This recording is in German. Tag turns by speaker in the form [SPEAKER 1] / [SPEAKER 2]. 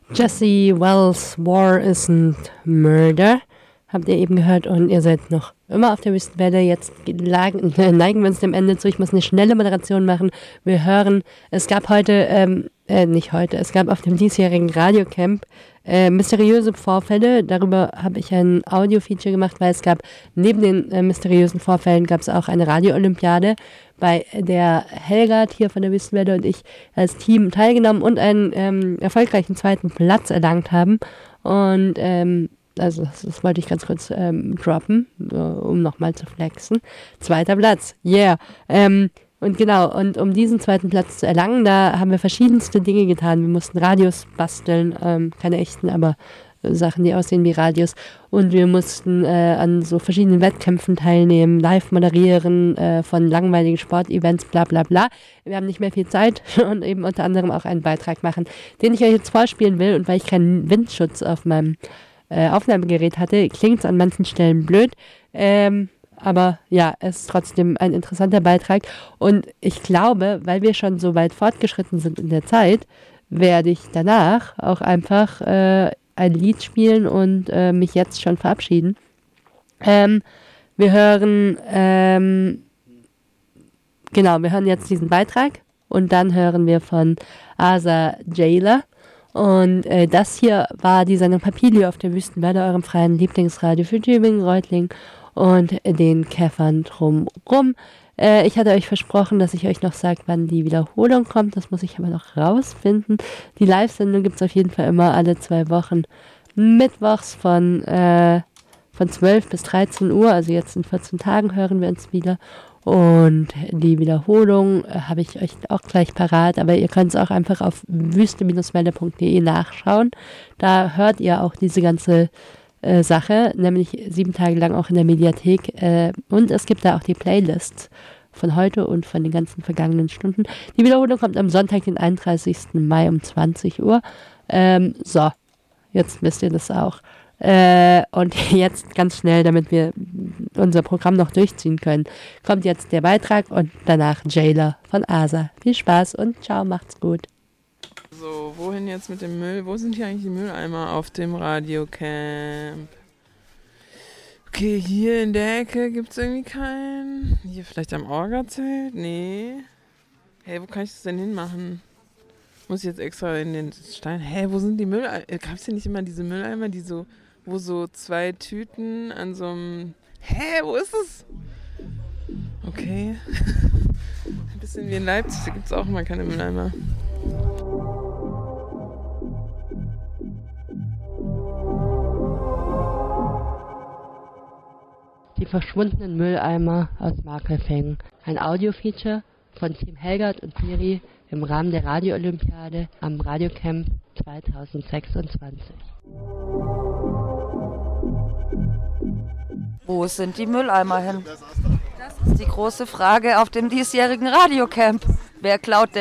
[SPEAKER 1] Jesse Wells' War Isn't Murder habt ihr eben gehört und ihr seid noch immer auf der Wüstenwelle. Jetzt neigen wir uns dem Ende zu. Ich muss eine schnelle Moderation machen. Wir hören, es gab heute, es gab auf dem diesjährigen Radiocamp mysteriöse Vorfälle. Darüber habe ich ein Audio-Feature gemacht, weil es gab, neben den mysteriösen Vorfällen gab es auch eine Radio-Olympiade, bei der Helga hier von der Wüstenwelle und ich als Team teilgenommen und einen erfolgreichen zweiten Platz erlangt haben. Und also das wollte ich ganz kurz droppen, um nochmal zu flexen. Zweiter Platz, yeah. Und genau, und um diesen zweiten Platz zu erlangen, da haben wir verschiedenste Dinge getan. Wir mussten Radios basteln, keine echten, aber Sachen, die aussehen wie Radios. Und wir mussten an so verschiedenen Wettkämpfen teilnehmen, live moderieren, von langweiligen Sportevents, bla bla bla. Wir haben nicht mehr viel Zeit und eben unter anderem auch einen Beitrag machen, den ich euch jetzt vorspielen will. Und weil ich keinen Windschutz auf meinem Aufnahmegerät hatte, klingt es an manchen Stellen blöd. Aber ja, es ist trotzdem ein interessanter Beitrag. Und ich glaube, weil wir schon so weit fortgeschritten sind in der Zeit, werde ich danach auch einfach ein Lied spielen und mich jetzt schon verabschieden. Wir hören jetzt diesen Beitrag und dann hören wir von Asa Jailer. Und das hier war die Sendung Papilio auf der Wüstenwelle, eurem freien Lieblingsradio für Tübingen, Reutlingen und den Käffern drumrum. Ich hatte euch versprochen, dass ich euch noch sage, wann die Wiederholung kommt. Das muss ich aber noch rausfinden. Die Live-Sendung gibt es auf jeden Fall immer alle 2 Wochen. Mittwochs von 12 bis 13 Uhr, also jetzt in 14 Tagen hören wir uns wieder. Und die Wiederholung habe ich euch auch gleich parat, aber ihr könnt es auch einfach auf wüste-welle.de nachschauen. Da hört ihr auch diese ganze Sache, nämlich 7 Tage lang auch in der Mediathek. Und es gibt da auch die Playlists von heute und von den ganzen vergangenen Stunden. Die Wiederholung kommt am Sonntag, den 31. Mai um 20 Uhr. So, jetzt wisst ihr das auch. Und jetzt ganz schnell, damit wir unser Programm noch durchziehen können, kommt jetzt der Beitrag und danach Jailer von Asa. Viel Spaß und ciao, macht's gut.
[SPEAKER 2] So, wohin jetzt mit dem Müll? Wo sind hier eigentlich die Mülleimer auf dem Radiocamp? Okay, hier in der Ecke gibt's irgendwie keinen. Hier vielleicht am Orga-Zelt? Nee. Hey, wo kann ich das denn hinmachen? Muss ich jetzt extra in den Stein? Hä, wo sind die Mülleimer? Gab's hier nicht immer diese Mülleimer, die so, wo so 2 Tüten an so einem... Hä, wo ist es? Okay. Ein bisschen wie in Leipzig, da gibt's auch immer keine Mülleimer.
[SPEAKER 1] Die verschwundenen Mülleimer aus Markelfängen. Ein Audio-Feature von Team Helgert und Miri im Rahmen der Radio-Olympiade am Radiocamp 2026.
[SPEAKER 3] Wo sind die Mülleimer hin? Das ist die große Frage auf dem diesjährigen Radiocamp. Wer klaut denn